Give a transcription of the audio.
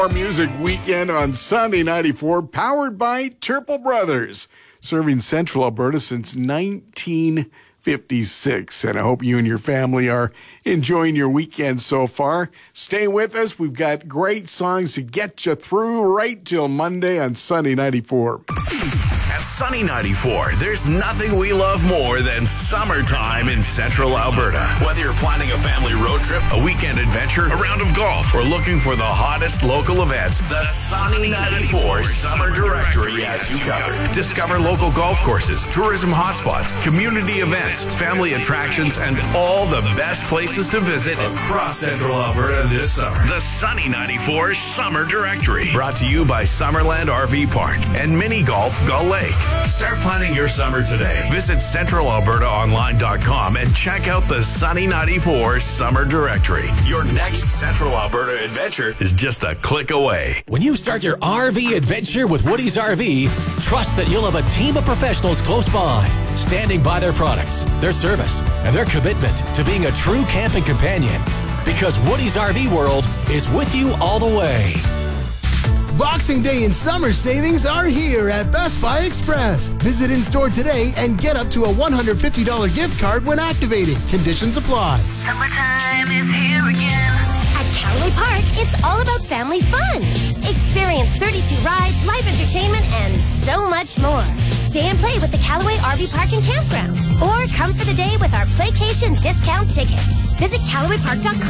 Our music weekend on Sunday 94, powered by Turple Brothers, serving Central Alberta since 1956. And I hope you and your family are enjoying your weekend so far. Stay with us. We've got great songs to get you through right till Monday on Sunday 94. At Sunny 94, there's nothing we love more than summertime in Central Alberta. Whether you're planning a family road trip, a weekend adventure, a round of golf, or looking for the hottest local events, the Sunny 94 Summer Directory has you covered. Discover local golf courses, tourism hotspots, community events, family attractions, and all the best places to visit across Central Alberta this summer. The Sunny 94 Summer Directory, brought to you by Summerland RV Park and Mini Golf Gull Lake. Start planning your summer today. Visit CentralAlbertaOnline.com and check out the Sunny 94 Summer Directory. Your next Central Alberta adventure is just a click away. When you start your RV adventure with Woody's RV, trust that you'll have a team of professionals close by, standing by their products, their service, and their commitment to being a true camping companion. Because Woody's RV World is with you all the way. Boxing Day and summer savings are here at Best Buy Express. Visit in-store today and get up to a $150 gift card when activating. Conditions apply. Summertime is here again. At Callaway Park, it's all about family fun. Experience 32 rides, live entertainment, and so much more. Stay and play with the Callaway RV Park and Campground. Or come for the day with our Playcation discount tickets. Visit CallawayPark.com.